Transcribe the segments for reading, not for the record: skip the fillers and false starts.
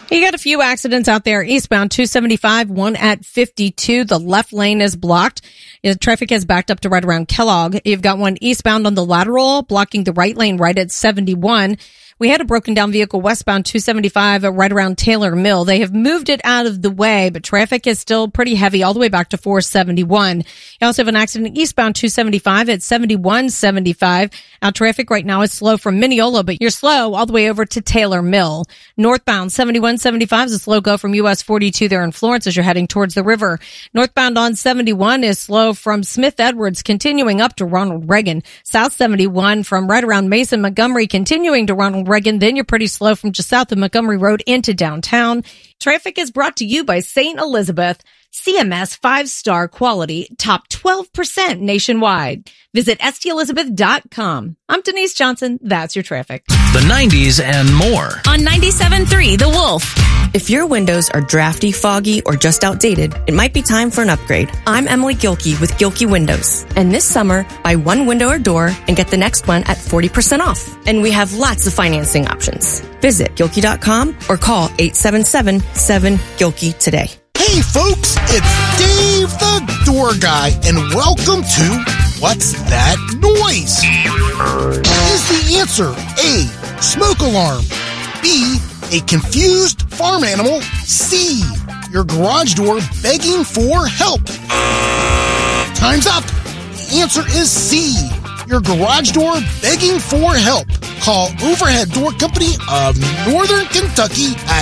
You got a few accidents out there eastbound 275, one at 52. The left lane is blocked. Traffic has backed up to right around Kellogg. You've got one eastbound on the lateral, blocking the right lane right at 71. We had a broken down vehicle westbound 275 right around Taylor Mill. They have moved it out of the way, but traffic is still pretty heavy all the way back to 471. You also have an accident eastbound 275 at 7175. Now traffic right now is slow from Mineola, but you're slow all the way over to Taylor Mill. Northbound 7175 is a slow go from US 42 there in Florence as you're heading towards the river. Northbound on 71 is slow from Smith Edwards continuing up to Ronald Reagan. South 71 from right around Mason Montgomery continuing to Ronald Reagan. Then you're pretty slow from just south of Montgomery Road into downtown. Traffic is brought to you by St. Elizabeth. CMS 5-star quality, top 12% nationwide. Visit STElizabeth.com. I'm Denise Johnson. That's your traffic. The 90s and more. On 97.3 The Wolf. If your windows are drafty, foggy, or just outdated, it might be time for an upgrade. I'm Emily Gilkey with Gilkey Windows. And this summer, buy one window or door and get the next one at 40% off. And we have lots of financing options. Visit Gilkey.com or call 877-7-GILKEY today. Hey folks, it's Dave the Door Guy, and welcome to What's That Noise? Is the answer A, smoke alarm, B, a confused farm animal, C, your garage door begging for help? Time's up. The answer is C, your garage door begging for help. Call Overhead Door Company of Northern Kentucky at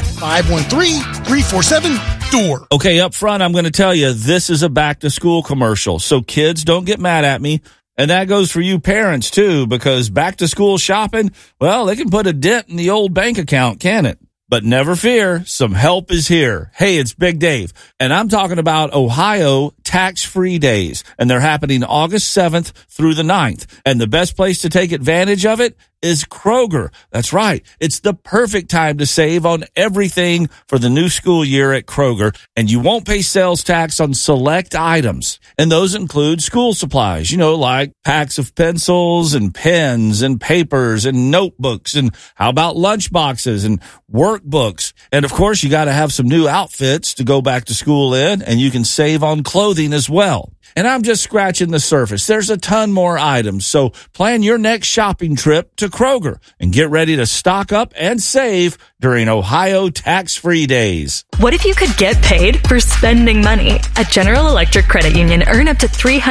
513-347-DOOR. Okay, up front, I'm going to tell you, this is a back-to-school commercial, so kids, don't get mad at me. And that goes for you parents, too, because back-to-school shopping, well, they can put a dent in the old bank account, can it? But never fear, some help is here. Hey, it's Big Dave, and I'm talking about Ohio tax-free days, and they're happening August 7th through the 9th. And the best place to take advantage of it is Kroger. That's right. It's the perfect time to save on everything for the new school year at Kroger, and you won't pay sales tax on select items. And those include school supplies, like packs of pencils and pens and papers and notebooks, and how about lunch boxes and workbooks. And of course, you got to have some new outfits to go back to school in, and you can save on clothing as well. And I'm just scratching the surface. There's a ton more items. So plan your next shopping trip to Kroger and get ready to stock up and save during Ohio tax-free days. What if you could get paid for spending money? At General Electric Credit Union, earn up to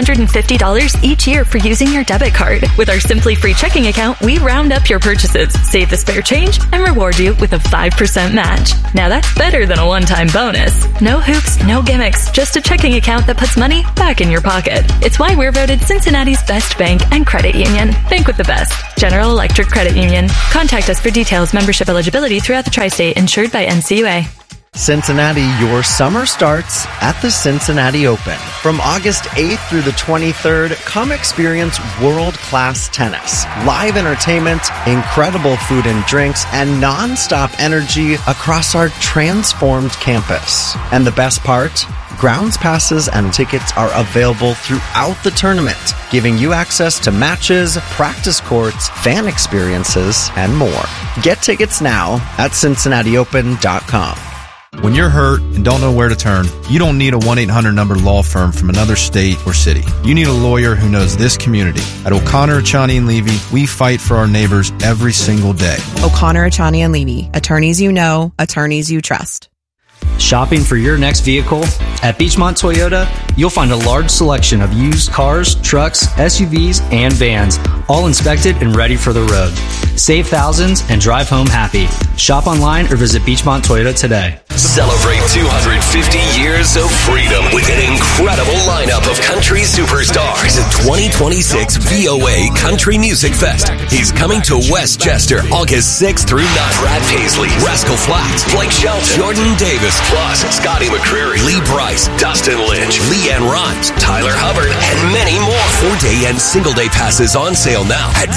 $350 each year for using your debit card. With our Simply Free checking account, we round up your purchases, save the spare change, and reward you with a 5% match. Now that's better than a one-time bonus. No hoops, no gimmicks, just a checking account that puts money back in your pocket. It's why we're voted Cincinnati's best bank and credit union. Bank with the best. General Electric Credit Union. Contact us for details. Membership eligibility throughout the tri-state. Insured by NCUA. Cincinnati, your summer starts at the Cincinnati Open. From August 8th through the 23rd, come experience world-class tennis, live entertainment, incredible food and drinks, and non-stop energy across our transformed campus. And the best part? Grounds passes and tickets are available throughout the tournament, giving you access to matches, practice courts, fan experiences, and more. Get tickets now at CincinnatiOpen.com. When you're hurt and don't know where to turn, you don't need a 1-800 number law firm from another state or city. You need a lawyer who knows this community. At O'Connor, Achani & Levy, we fight for our neighbors every single day. O'Connor, Achani & Levy. Attorneys you know, attorneys you trust. Shopping for your next vehicle? At Beechmont Toyota, you'll find a large selection of used cars, trucks, SUVs, and vans, all inspected and ready for the road. Save thousands and drive home happy. Shop online or visit Beechmont Toyota today. Celebrate 250 years of freedom with an incredible lineup of country superstars at 2026 VOA Country Music Fest. He's coming to Westchester August 6th through 9th. Brad Paisley, Rascal Flatts, Blake Shelton, Jordan Davis, plus Scotty McCreery, Lee Brice, Dustin Lynch, Leanne Rhymes, Tyler Hubbard, and many more. 4-day and single-day passes on sale now at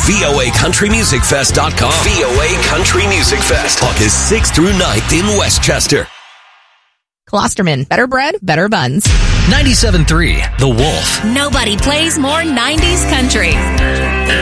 voacountrymusicfest.com. VOA Country Music Fest, August 6th through 9th in Westchester. Klosterman, better bread, better buns. 97.3 The Wolf. Nobody plays more 90s country.